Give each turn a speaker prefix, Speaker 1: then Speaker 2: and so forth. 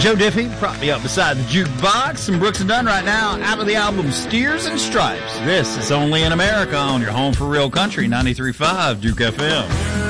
Speaker 1: Joe Diffie, prop me up beside the jukebox. And Brooks and Dunn right now out of the album Steers and Stripes. This is Only in America on your home for real country, 93.5 Duke FM.